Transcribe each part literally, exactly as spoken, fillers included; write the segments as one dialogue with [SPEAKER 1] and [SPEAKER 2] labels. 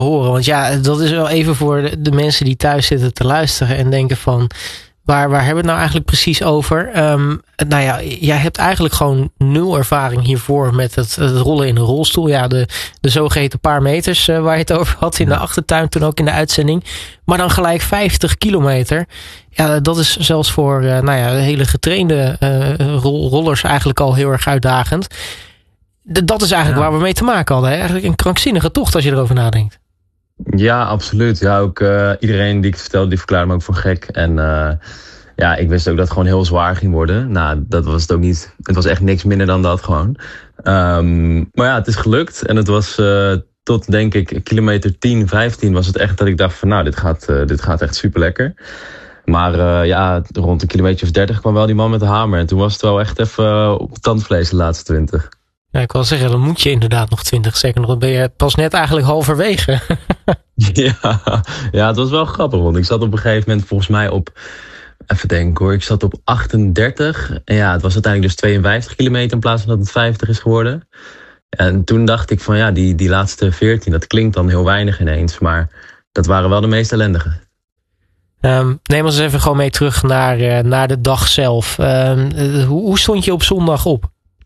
[SPEAKER 1] horen. Want ja, dat is wel even voor de, de mensen die thuis zitten te luisteren en denken van, waar, waar hebben we het nou eigenlijk precies over? Um, nou ja, jij hebt eigenlijk gewoon nul ervaring hiervoor met het, het rollen in een rolstoel. Ja, de, de zogeheten paar meters uh, waar je het over had in ja. de achtertuin, toen ook in de uitzending. Maar dan gelijk vijftig kilometer. Ja, dat is zelfs voor uh, nou ja, hele getrainde uh, rol, rollers eigenlijk al heel erg uitdagend. D- dat is eigenlijk ja. waar we mee te maken hadden. Hè? Eigenlijk een krankzinnige tocht als je erover nadenkt.
[SPEAKER 2] Ja, absoluut. Ja, ook uh, iedereen die ik het vertelde, die verklaarde me ook voor gek. En uh, ja, ik wist ook dat het gewoon heel zwaar ging worden. Nou, dat was het ook niet. Het was echt niks minder dan dat gewoon. Um, maar ja, het is gelukt. En het was uh, tot, denk ik, kilometer tien, vijftien was het echt dat ik dacht van, nou, dit gaat, uh, dit gaat echt super lekker. Maar uh, ja, rond een kilometer of dertig kwam wel die man met de hamer. En toen was het wel echt even uh, op het tandvlees de laatste twintig.
[SPEAKER 1] Ja, ik wil zeggen, dan moet je inderdaad nog twintig. Zeker nog, dan ben je pas net eigenlijk halverwege.
[SPEAKER 2] ja, ja, het was wel grappig. Want ik zat op een gegeven moment volgens mij op, even denken hoor, ik zat op achtendertig. En ja, het was uiteindelijk dus tweeënvijftig kilometer in plaats van dat het vijftig is geworden. En toen dacht ik van ja, die, die laatste veertien, dat klinkt dan heel weinig ineens. Maar dat waren wel de meest ellendige.
[SPEAKER 1] Um, neem ons even gewoon mee terug naar, uh, naar de dag zelf. Um, uh, hoe, hoe stond je op zondag op?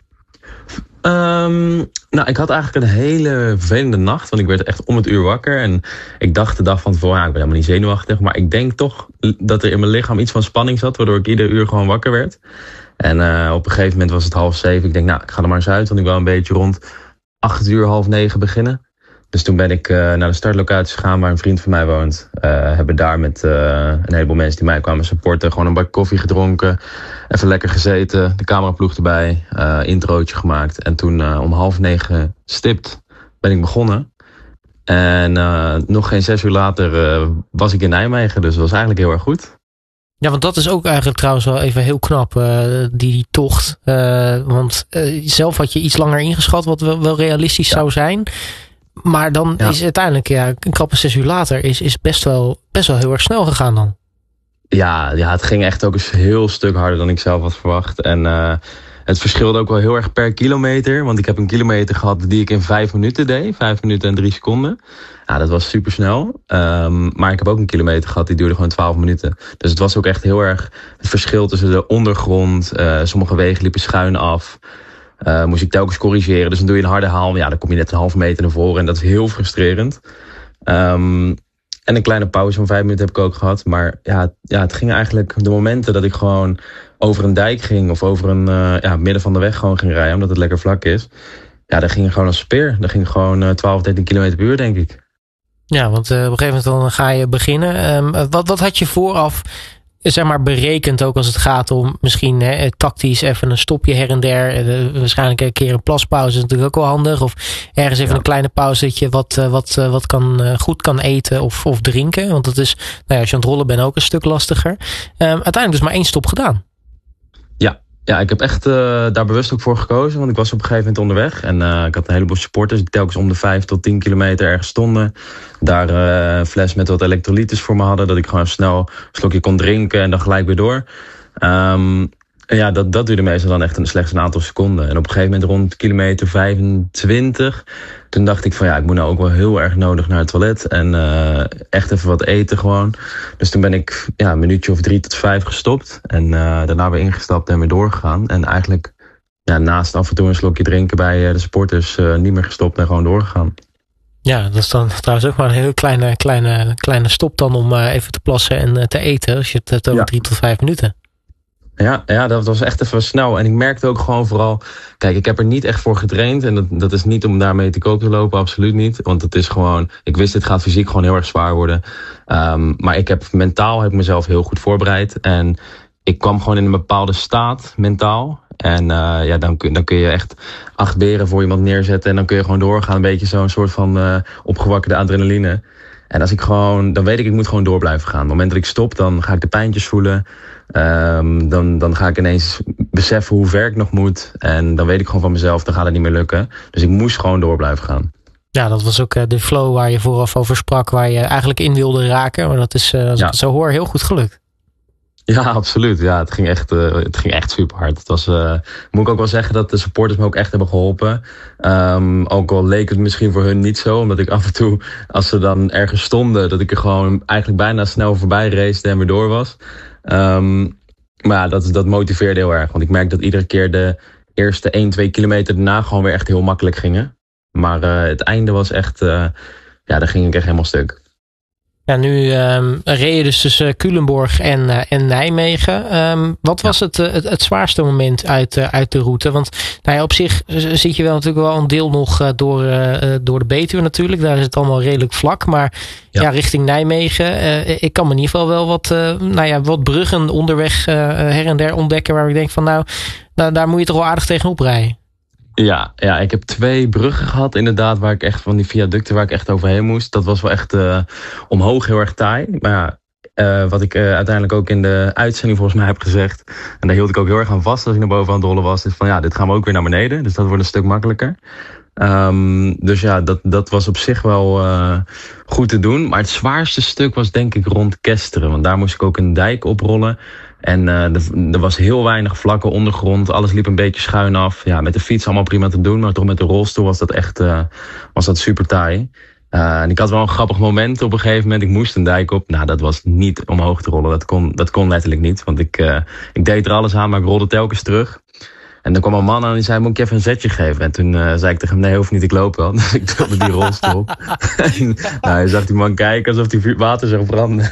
[SPEAKER 2] Um, nou, ik had eigenlijk een hele vervelende nacht. Want ik werd echt om het uur wakker. En ik dacht de dag van tevoren, ja, ik ben helemaal niet zenuwachtig. Maar ik denk toch dat er in mijn lichaam iets van spanning zat. Waardoor ik ieder uur gewoon wakker werd. En uh, op een gegeven moment was het half zeven. Ik denk, nou, ik ga er maar eens uit. Want ik wil een beetje rond acht uur, half negen beginnen. Dus toen ben ik uh, naar de startlocatie gegaan waar een vriend van mij woont. Uh, hebben daar met uh, een heleboel mensen die mij kwamen supporten gewoon een bak koffie gedronken. Even lekker gezeten, de cameraploeg erbij, uh, introotje gemaakt. En toen uh, om half negen stipt ben ik begonnen. En uh, nog geen zes uur later uh, was ik in Nijmegen, dus dat was eigenlijk heel erg goed.
[SPEAKER 1] Ja, want dat is ook eigenlijk trouwens wel even heel knap, uh, die, die tocht. Uh, want uh, zelf had je iets langer ingeschat, wat wel, wel realistisch ja. zou zijn. Maar dan ja. is uiteindelijk, ja, een krappe zes uur later, is, is best, wel, best wel heel erg snel gegaan dan.
[SPEAKER 2] Ja, ja, het ging echt ook een heel stuk harder dan ik zelf had verwacht. En uh, het verschilde ook wel heel erg per kilometer. Want ik heb een kilometer gehad die ik in vijf minuten deed. Vijf minuten en drie seconden. Ja, dat was super snel. Um, maar ik heb ook een kilometer gehad die duurde gewoon twaalf minuten. Dus het was ook echt heel erg het verschil tussen de ondergrond. Uh, sommige wegen liepen schuin af. Uh, moest ik telkens corrigeren. Dus dan doe je een harde haal. Ja, dan kom je net een half meter naar voren. En dat is heel frustrerend. Um, en een kleine pauze van vijf minuten heb ik ook gehad. Maar ja, ja, het ging eigenlijk de momenten dat ik gewoon over een dijk ging. Of over een uh, ja, midden van de weg gewoon ging rijden. Omdat het lekker vlak is. Ja, dat ging gewoon als speer. Dat ging gewoon uh, twaalf, dertien kilometer per uur, denk ik.
[SPEAKER 1] Ja, want uh, op een gegeven moment dan ga je beginnen. Um, wat, wat had je vooraf, zeg maar, berekend ook als het gaat om misschien hè, tactisch even een stopje her en der. Uh, waarschijnlijk een keer een plaspauze is natuurlijk ook wel handig. Of ergens even ja. een kleine pauze dat je wat, uh, wat, uh, wat kan, uh, goed kan eten of, of drinken. Want dat is, nou ja, als je aan het rollen bent ook een stuk lastiger. Um, uiteindelijk dus maar één stop gedaan.
[SPEAKER 2] Ja. Ja, ik heb echt uh, daar bewust ook voor gekozen. Want ik was op een gegeven moment onderweg. En uh, ik had een heleboel supporters die telkens om de vijf tot tien kilometer ergens stonden. Daar uh, een fles met wat elektrolytes voor me hadden. Dat ik gewoon snel een slokje kon drinken en dan gelijk weer door. Um, en ja, dat, dat duurde meestal dan echt een, slechts een aantal seconden. En op een gegeven moment rond kilometer vijfentwintig... toen dacht ik van ja, ik moet nou ook wel heel erg nodig naar het toilet. En uh, echt even wat eten gewoon. Dus toen ben ik ja, een minuutje of drie tot vijf gestopt. En uh, daarna weer ingestapt en weer doorgegaan. En eigenlijk ja, naast af en toe een slokje drinken bij uh, de supporters uh, niet meer gestopt en gewoon doorgegaan.
[SPEAKER 1] Ja, dat is dan trouwens ook maar een heel kleine, kleine, kleine stop dan om uh, even te plassen en uh, te eten. Als je het hebt over ja. drie tot vijf minuten.
[SPEAKER 2] Ja, ja, dat was echt even snel. En ik merkte ook gewoon vooral... Kijk, ik heb er niet echt voor getraind. En dat, dat is niet om daarmee te koop te lopen, absoluut niet. Want het is gewoon... Ik wist, dit gaat fysiek gewoon heel erg zwaar worden. Um, maar ik heb mentaal heb ik mezelf heel goed voorbereid. En ik kwam gewoon in een bepaalde staat, mentaal. En uh, ja, dan, dan kun je echt acht beren voor iemand neerzetten. En dan kun je gewoon doorgaan. Een beetje zo'n soort van uh, opgewakkerde adrenaline. En als ik gewoon... Dan weet ik, ik moet gewoon door blijven gaan. Op het moment dat ik stop, dan ga ik de pijntjes voelen... Um, dan, dan ga ik ineens beseffen hoe ver ik nog moet. En dan weet ik gewoon van mezelf, dan gaat het niet meer lukken. Dus ik moest gewoon door blijven gaan.
[SPEAKER 1] Ja, dat was ook uh, de flow waar je vooraf over sprak. Waar je eigenlijk in wilde raken. Maar dat is, uh, als ja. ik het zo hoor, heel goed gelukt.
[SPEAKER 2] Ja, absoluut. Ja, het ging echt, uh, het ging echt super hard. Het was, uh, moet ik ook wel zeggen dat de supporters me ook echt hebben geholpen. Um, ook al leek het misschien voor hun niet zo, omdat ik af en toe, als ze dan ergens stonden, dat ik er gewoon eigenlijk bijna snel voorbij race en weer door was. Um, maar ja, dat, dat motiveerde heel erg. Want ik merk dat iedere keer de eerste één, twee kilometer daarna gewoon weer echt heel makkelijk gingen. Maar uh, het einde was echt, uh, ja, daar ging ik echt helemaal stuk.
[SPEAKER 1] Ja, nu um, reed je dus tussen Culemborg en, uh, en Nijmegen. Um, wat was ja. het, uh, het, het zwaarste moment uit, uh, uit de route? Want nou ja, op zich zit je wel natuurlijk wel een deel nog uh, door, uh, door de Betuwe natuurlijk. Daar is het allemaal redelijk vlak. Maar ja, ja richting Nijmegen. Uh, ik kan me in ieder geval wel wat, uh, nou ja, wat bruggen onderweg uh, her en der ontdekken. Waar ik denk van nou, nou, daar moet je toch wel aardig tegenop rijden.
[SPEAKER 2] Ja, ja, ik heb twee bruggen gehad inderdaad, waar ik echt van die viaducten waar ik echt overheen moest. Dat was wel echt uh, omhoog heel erg taai. Maar ja, uh, wat ik uh, uiteindelijk ook in de uitzending volgens mij heb gezegd, en daar hield ik ook heel erg aan vast als ik naar boven aan het rollen was, is van ja, dit gaan we ook weer naar beneden. Dus dat wordt een stuk makkelijker. Um, dus ja, dat, dat was op zich wel uh, goed te doen. Maar het zwaarste stuk was denk ik rond Kesteren. Want daar moest ik ook een dijk oprollen. En uh, er, er was heel weinig vlakke ondergrond. Alles liep een beetje schuin af. Ja, met de fiets allemaal prima te doen. Maar toch met de rolstoel was dat echt uh, was dat super taai. Uh, en ik had wel een grappig moment op een gegeven moment. Ik moest een dijk op. Nou, dat was niet omhoog te rollen. Dat kon, dat kon letterlijk niet. Want ik, uh, ik deed er alles aan, maar ik rolde telkens terug. En dan kwam een man aan en die zei, moet ik je even een zetje geven? En toen uh, zei ik tegen hem, nee, hoeft niet, ik loop wel. Dus ik tilde die rolstoel. En, nou, je zag die man kijken alsof hij water zou branden.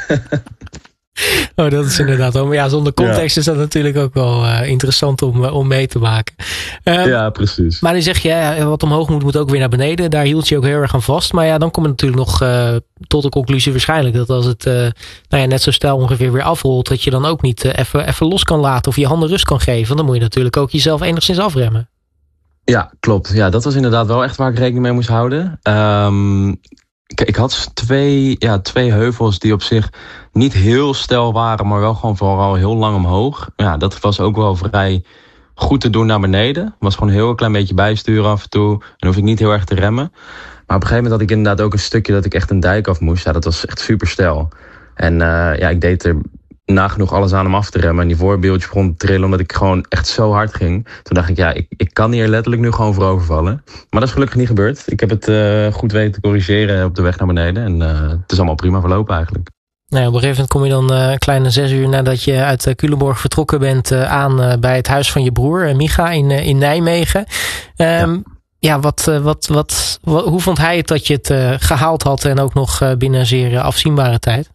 [SPEAKER 1] Oh, dat is inderdaad wel. Maar ja, zonder context ja. is dat natuurlijk ook wel uh, interessant om, uh, om mee te maken. Um,
[SPEAKER 2] ja, precies.
[SPEAKER 1] Maar nu zeg je, ja, wat omhoog moet, moet ook weer naar beneden. Daar hield je ook heel erg aan vast. Maar ja, dan kom je natuurlijk nog uh, tot de conclusie waarschijnlijk dat als het uh, nou ja, net zo stijl ongeveer weer afrolt, dat je dan ook niet uh, even, even los kan laten of je handen rust kan geven. Want dan moet je natuurlijk ook jezelf enigszins afremmen.
[SPEAKER 2] Ja, klopt. Ja, dat was inderdaad wel echt waar ik rekening mee moest houden. Um, ik, ik had twee, ja, twee heuvels die op zich niet heel steil waren, maar wel gewoon vooral heel lang omhoog. Ja, dat was ook wel vrij goed te doen naar beneden. Was gewoon een heel klein beetje bijsturen af en toe. En hoef ik niet heel erg te remmen. Maar op een gegeven moment had ik inderdaad ook een stukje dat ik echt een dijk af moest. Ja, dat was echt super steil. En uh, ja, ik deed er nagenoeg alles aan om af te remmen. En die voorbeeldje begon te trillen omdat ik gewoon echt zo hard ging. Toen dacht ik, ja, ik, ik kan hier letterlijk nu gewoon voor overvallen. Maar dat is gelukkig niet gebeurd. Ik heb het uh, goed weten te corrigeren op de weg naar beneden. En uh, het is allemaal prima verlopen eigenlijk.
[SPEAKER 1] Nou, op een gegeven moment kom je dan uh, een kleine zes uur nadat je uit uh, Culemborg vertrokken bent uh, aan uh, bij het huis van je broer, uh, Micha, in, uh, in Nijmegen. Um, ja, ja wat, uh, wat, wat, wat, hoe vond hij het dat je het uh, gehaald had en ook nog uh, binnen een zeer uh, afzienbare tijd?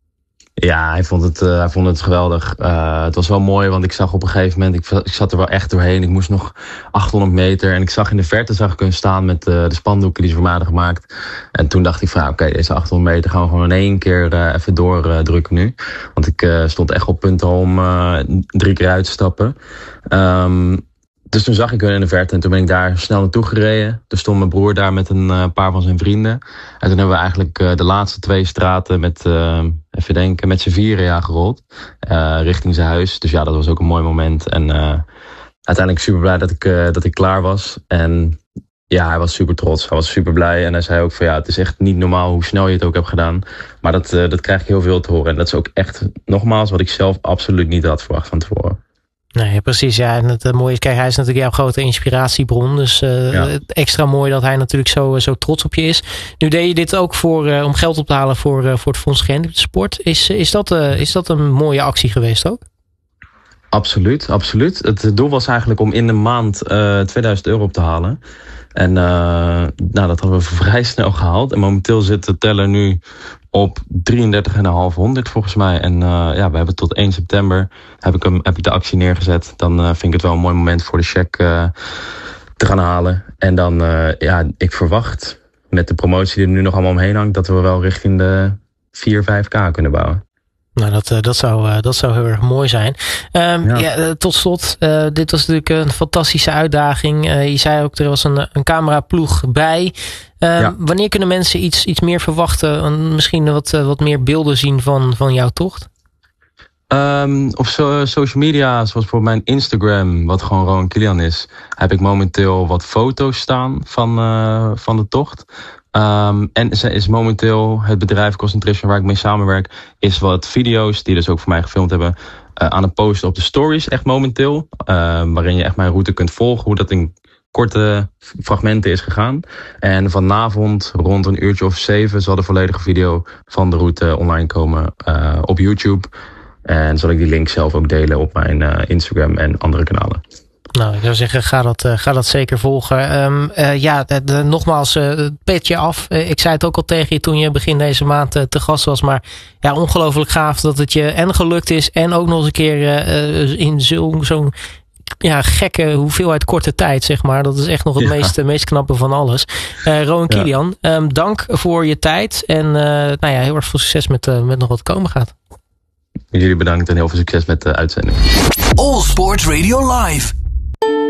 [SPEAKER 2] Ja, hij vond het, uh, hij vond het geweldig. Uh, het was wel mooi, want ik zag op een gegeven moment, ik, ik zat er wel echt doorheen. Ik moest nog achthonderd meter en ik zag in de verte zag ik hun staan met uh, de spandoeken die ze voor mij hadden gemaakt. En toen dacht ik van, oké, okay, deze achthonderd meter gaan we gewoon in één keer uh, even doordrukken uh, nu. Want ik uh, stond echt op punt om uh, drie keer uit te stappen. Um, Dus toen zag ik hun in de verte en toen ben ik daar snel naartoe gereden. Toen stond mijn broer daar met een uh, paar van zijn vrienden. En toen hebben we eigenlijk uh, de laatste twee straten met, uh, even denken, met z'n vieren ja, gerold. Uh, richting zijn huis. Dus ja, dat was ook een mooi moment. En uh, uiteindelijk super blij dat ik, uh, dat ik klaar was. En ja, hij was super trots. Hij was super blij. En hij zei ook van ja, het is echt niet normaal hoe snel je het ook hebt gedaan. Maar dat, uh, dat krijg ik heel veel te horen. En dat is ook echt, nogmaals, wat ik zelf absoluut niet had verwacht van tevoren.
[SPEAKER 1] Nee, precies. Ja, en het uh, mooie is, kijk, hij is natuurlijk jouw grote inspiratiebron. Dus uh, ja. extra mooi dat hij natuurlijk zo, zo trots op je is. Nu deed je dit ook voor, uh, om geld op te halen voor, uh, voor het Fonds Gehandicapten Sport. Is, is, dat, uh, is dat een mooie actie geweest ook?
[SPEAKER 2] Absoluut, absoluut. Het doel was eigenlijk om in de maand uh, tweeduizend euro op te halen. En uh, nou, dat hadden we vrij snel gehaald. En momenteel zit de teller nu op drieëndertig vijfhonderd volgens mij. En uh, ja, we hebben tot één september heb ik, hem, heb ik de actie neergezet. Dan uh, vind ik het wel een mooi moment voor de check uh, te gaan halen. En dan, uh, ja, ik verwacht met de promotie die er nu nog allemaal omheen hangt, dat we wel richting de vier, vijf k kunnen bouwen. Nou,
[SPEAKER 1] dat, dat, zou, dat zou heel erg mooi zijn. Um, ja. Ja, tot slot, uh, dit was natuurlijk een fantastische uitdaging. Uh, je zei ook, er was een, een cameraploeg bij. Um, ja. Wanneer kunnen mensen iets, iets meer verwachten? Misschien wat, wat meer beelden zien van, van jouw tocht?
[SPEAKER 2] Um, op so, social media, zoals bijvoorbeeld mijn Instagram, wat gewoon Rowan Kilian is, heb ik momenteel wat foto's staan van, uh, van de tocht. Um, en ze is momenteel het bedrijf Concentration waar ik mee samenwerk, is wat video's die dus ook voor mij gefilmd hebben, aan het posten op de stories, echt momenteel. Uh, waarin je echt mijn route kunt volgen, hoe dat in korte fragmenten is gegaan. En vanavond rond een uurtje of zeven zal de volledige video van de route online komen uh, op YouTube. En zal ik die link zelf ook delen op mijn uh, Instagram en andere kanalen.
[SPEAKER 1] Nou, ik zou zeggen, ga dat, uh, ga dat zeker volgen. Um, uh, ja, de, de, nogmaals, uh, petje af. Uh, ik zei het ook al tegen je toen je begin deze maand uh, te gast was. Maar ja, ongelooflijk gaaf dat het je en gelukt is. En ook nog eens een keer uh, in zo'n zo'n ja, gekke hoeveelheid korte tijd, zeg maar. Dat is echt nog het ja. meest, meest knappe van alles. Uh, Rowan ja. Kilian, um, dank voor je tijd. En uh, nou ja, heel erg veel succes met, uh, met nog wat komen gaat.
[SPEAKER 2] Jullie bedankt en heel veel succes met de uitzending.
[SPEAKER 3] All Sports Radio Live.